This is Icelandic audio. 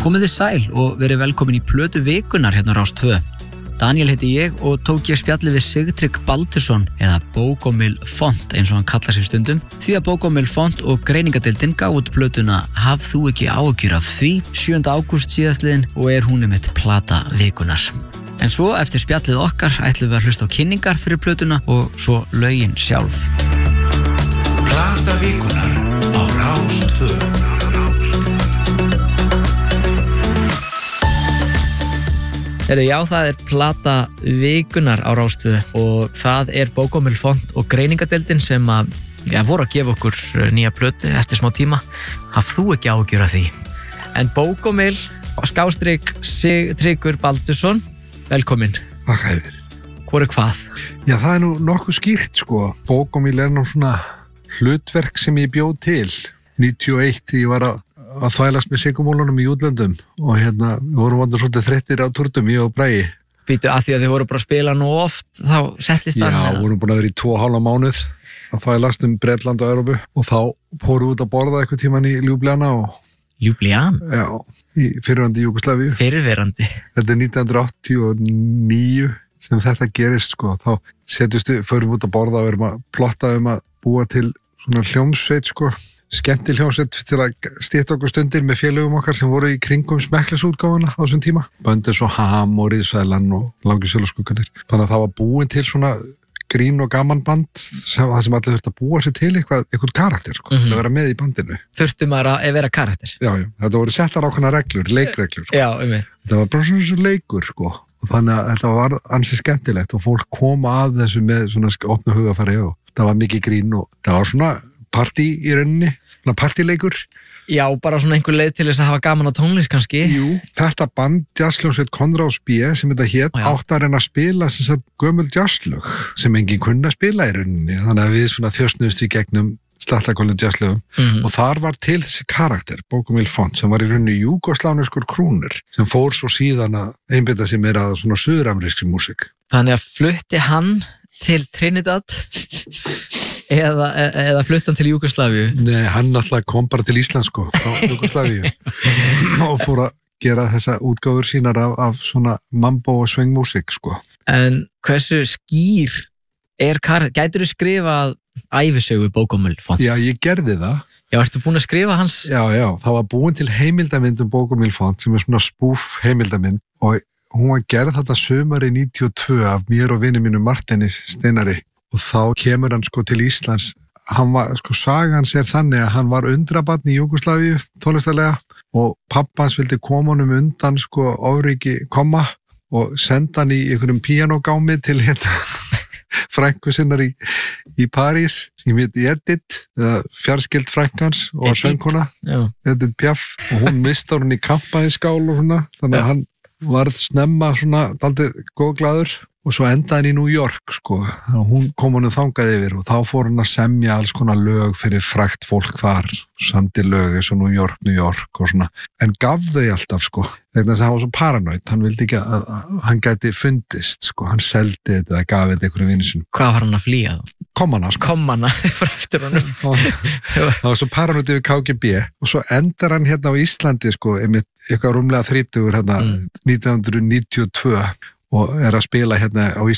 Komið þið sæl og verið velkomin í plötu vikunar hérna á Rás 2. Daniel heiti ég og tók ég spjallið við Sigtrygg Baldursson eða Bókomil Font eins og hann kallar sig stundum. Því að Bókomil Font og greiningadeildin gaf út plötuna Haf þú ekki áhyggjur af því 7. ágúst síðastliðinn og hún einmitt plata vikunar. En svo eftir spjallið okkar ætlum við að hlusta á kynningar fyrir plötuna og svo lögin sjálf. Plata vikunar á Rás 2. Já, það plata vikunar á Rás 2 og það Bókomil Font og greiningadeildin sem voru að gefa okkur nýja plötu eftir smá tíma. Haf þú ekki áhyggjur af því? En Bókomil / Sigtryggur Baldursson, velkomin. Þakka þér. Hvor hvað? Já, það nú nokkuð skýrt, sko. Bókomil nú svona hlutverk sem ég bjó til. 91, ég var að þvælast með sigumólunum í útlöndum og við vorum vandur svolítið þreyttir á túrtum, ég og Bragi. Býtu að því að þið voru bara að spila nú oft, þá settist það? Já, vorum búin að vera í 2,5 mánuð að þvælast Bretland og Evrópu og þá fórum út að borða eitthvað tíman í Ljúblíana og... Ljúblíana? Já, í fyrrverandi Júgóslavíu. Fyrrverandi? Þetta 1989 sem þetta gerist, sko. Þá förum út að borða og erum að plotta að búa til svona hljómsveit, sko. Skemmtil hljómsveit til að stytta okkur stundir með félögum okkar sem voru í kringum smekklisútgáfuna á þessum tíma. Bönd eins og Ham og Riðsvælan og Langisjöluskuggarnir. Þannig að það var búin til svona grín og gaman band það sem allir þurfti að búa sér til eitthvað karakter, sko, að vera með í bandinu. Þurftu maður að vera karakter? Já, þetta voru settar ákveðnar reglur, leikreglur. Sko. Já, þetta var bara svona leikur, sko. Og þannig að þetta var ansi skemmtilegt og fólk koma að þessu með svona opnu hugafæri og það var mikið grín og það var svona partí í rauninni, svona partíleikur. Já, bara svona einhver leið til þess að hafa gaman á tónlist kannski. Jú, þetta band jazzhljómsveit Konráðs B sem þetta hét átt að reyna að spila sem sagt gömul jazzlög sem enginn kunni að spila í rauninni. Þannig að við svona þjóstnuðust í gegnum slattakolum jazzlögum og þar var til þessi karakter, Bókomil Font, sem var í rauninni júgóslavneskur krúnur sem fór svo síðan að einbeita sig meira að svona suðuramerískri músík. Þannig að flutti hann til Trinidad eða fluttan til Júgóslavíu? Nei, hann alltaf kom bara til Íslands, sko, frá Júgóslavíu og fór að gera þessa útgáfur sínar af svona mambo og swingmúsík, sko. En hversu skýr gætirðu skrifað ævisögu Bókomil Font? Já, ég gerði það. Já, ertu búin að skrifa hans? Já, það var búin til heimildamynd Bókomil Font sem svona spoof heimildamynd og hún var gerð þetta sumari 92 af mér og vini mínu Martini Steinari og þá kemur hann, sko, til Íslands. Hann var, sko, sagan sér þannig að hann var undrabarn í Júgóslavíu tónlistarlega og pappans vildi koma honum undan, sko, ofríki koma og senda hann í einhverjum píanógámi til frænku sinnar í París sem héti Edith, fjarskild frænkans og söngkona, Edith Piaf og hún mistar hún í kampaðinskál og svona, þannig að hann varð snemma svona daldið góðglaður og svo endaði hann í New York, sko, og hún kom honum þangað yfir og þá fór hann að semja alls konar lög fyrir frægt fólk þar, samdi lög eins og New York og svona, en gaf þau alltaf, sko, vegna þess að hann var svo paranoid, hann vildi ekki að hann gæti fundist, sko, hann seldi þetta eða gaf þetta einhverju vini sinni. Hvað var hann að flýja þá? Komana, sko. Komana, fyrir eftir honum. Það var svo paranoid yfir KGB og svo endar hann á Íslandi, sko, eitthvað rúmlega 30 1992 og að spila á Íslandi